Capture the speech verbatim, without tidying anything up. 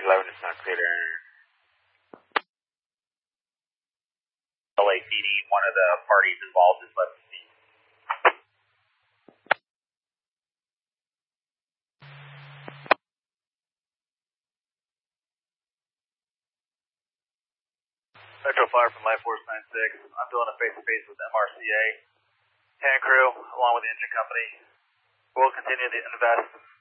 eleven is not clear. L A P D, one of the parties involved is left to see. Metro Fire from Life Force nine six. I'm doing a face-to-face with M R C A. Hand crew, along with the engine company. We'll continue to invest